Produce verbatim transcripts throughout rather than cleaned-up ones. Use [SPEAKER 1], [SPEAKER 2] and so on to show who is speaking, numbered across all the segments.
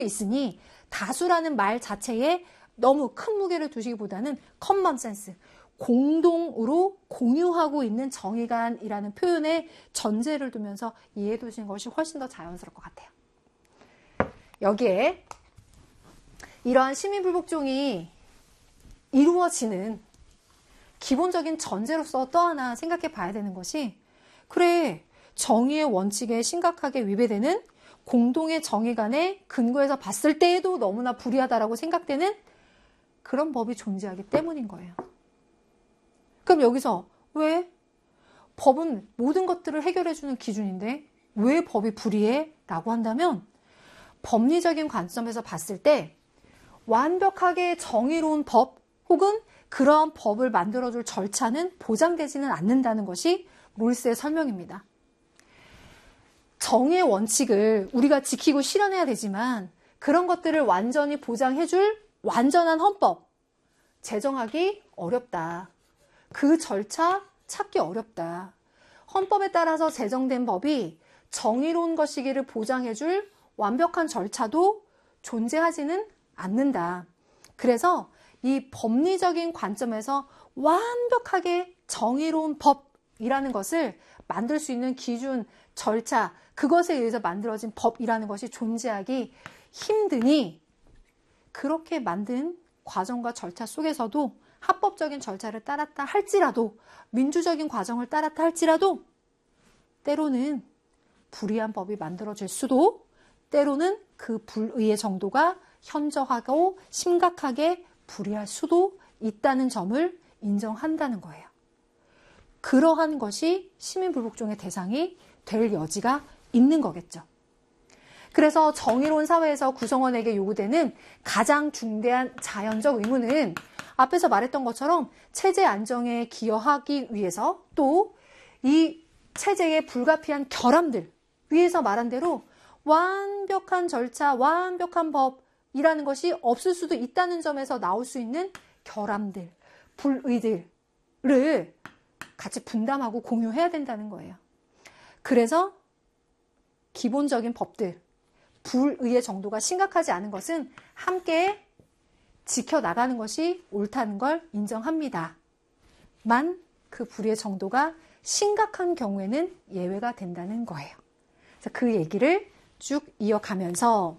[SPEAKER 1] 있으니 다수라는 말 자체에 너무 큰 무게를 두시기보다는 common sense, 공동으로 공유하고 있는 정의관이라는 표현에 전제를 두면서 이해해 두시는 것이 훨씬 더 자연스러울 것 같아요. 여기에 이러한 시민불복종이 이루어지는 기본적인 전제로서 또 하나 생각해 봐야 되는 것이, 그래, 정의의 원칙에 심각하게 위배되는 공동의 정의관의 근거에서 봤을 때에도 너무나 불이하다라고 생각되는 그런 법이 존재하기 때문인 거예요. 그럼 여기서 왜? 법은 모든 것들을 해결해주는 기준인데 왜 법이 불이해? 라고 한다면, 법리적인 관점에서 봤을 때 완벽하게 정의로운 법 혹은 그러한 법을 만들어줄 절차는 보장되지는 않는다는 것이 롤스의 설명입니다. 정의의 원칙을 우리가 지키고 실현해야 되지만 그런 것들을 완전히 보장해줄 완전한 헌법 제정하기 어렵다. 그 절차 찾기 어렵다. 헌법에 따라서 제정된 법이 정의로운 것이기를 보장해줄 완벽한 절차도 존재하지는 않는다. 그래서 이 법리적인 관점에서 완벽하게 정의로운 법이라는 것을 만들 수 있는 기준, 절차, 그것에 의해서 만들어진 법이라는 것이 존재하기 힘드니, 그렇게 만든 과정과 절차 속에서도 합법적인 절차를 따랐다 할지라도, 민주적인 과정을 따랐다 할지라도 때로는 불이한 법이 만들어질 수도, 때로는 그 불의의 정도가 현저하고 심각하게 불이할 수도 있다는 점을 인정한다는 거예요. 그러한 것이 시민불복종의 대상이 될 여지가 있는 거겠죠. 그래서 정의로운 사회에서 구성원에게 요구되는 가장 중대한 자연적 의무는 앞에서 말했던 것처럼 체제 안정에 기여하기 위해서, 또 이 체제의 불가피한 결함들, 위에서 말한 대로 완벽한 절차, 완벽한 법이라는 것이 없을 수도 있다는 점에서 나올 수 있는 결함들, 불의들을 같이 분담하고 공유해야 된다는 거예요. 그래서 기본적인 법들, 불의의 정도가 심각하지 않은 것은 함께 지켜나가는 것이 옳다는 걸 인정합니다. 만 그 불의의 정도가 심각한 경우에는 예외가 된다는 거예요. 그래서 그 얘기를 쭉 이어가면서,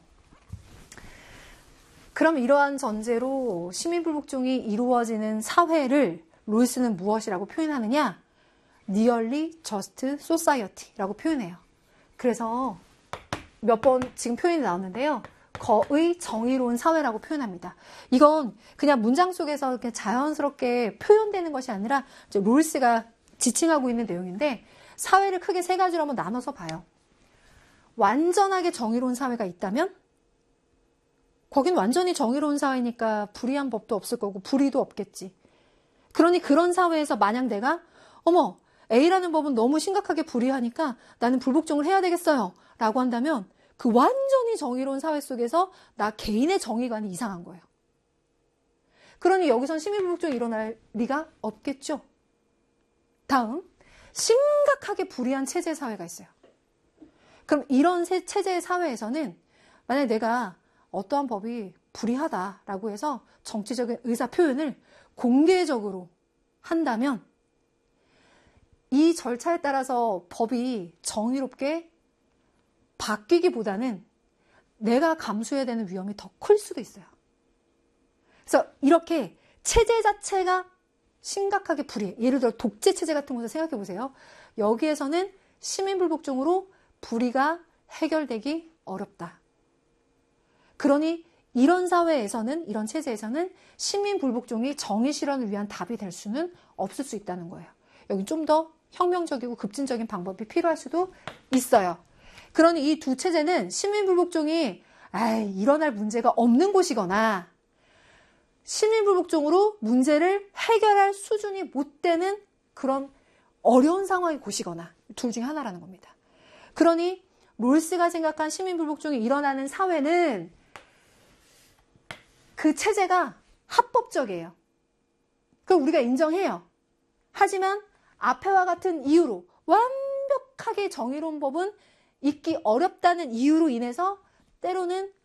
[SPEAKER 1] 그럼 이러한 전제로 시민불복종이 이루어지는 사회를 롤스는 무엇이라고 표현하느냐? Nearly Just Society라고 표현해요. 그래서 몇 번 지금 표현이 나오는데요. 거의 정의로운 사회라고 표현합니다. 이건 그냥 문장 속에서 이렇게 자연스럽게 표현되는 것이 아니라 이제 롤스가 지칭하고 있는 내용인데, 사회를 크게 세 가지로 한번 나눠서 봐요. 완전하게 정의로운 사회가 있다면, 거긴 완전히 정의로운 사회니까 불의한 법도 없을 거고 불의도 없겠지. 그러니 그런 사회에서 만약 내가 어머, A라는 법은 너무 심각하게 불의하니까 나는 불복종을 해야 되겠어요 라고 한다면, 그 완전히 정의로운 사회 속에서 나 개인의 정의관이 이상한 거예요. 그러니 여기선 시민불복종이 일어날 리가 없겠죠. 다음, 심각하게 불의한 체제 사회가 있어요. 그럼 이런 체제의 사회에서는 만약 내가 어떠한 법이 불의하다라고 해서 정치적인 의사 표현을 공개적으로 한다면, 이 절차에 따라서 법이 정의롭게 바뀌기보다는 내가 감수해야 되는 위험이 더 클 수도 있어요. 그래서 이렇게 체제 자체가 심각하게 불이해. 예를 들어 독재 체제 같은 것을 생각해 보세요. 여기에서는 시민불복종으로 불의가 해결되기 어렵다. 그러니 이런 사회에서는, 이런 체제에서는 시민불복종이 정의 실현을 위한 답이 될 수는 없을 수 있다는 거예요. 여기 좀 더 혁명적이고 급진적인 방법이 필요할 수도 있어요. 그러니 이 두 체제는 시민불복종이 아이, 일어날 문제가 없는 곳이거나 시민불복종으로 문제를 해결할 수준이 못 되는 그런 어려운 상황의 곳이거나 둘 중에 하나라는 겁니다. 그러니 롤스가 생각한 시민불복종이 일어나는 사회는 그 체제가 합법적이에요. 그걸 우리가 인정해요. 하지만 앞에와 같은 이유로, 완벽하게 정의로운 법은 있기 어렵다는 이유로 인해서 때로는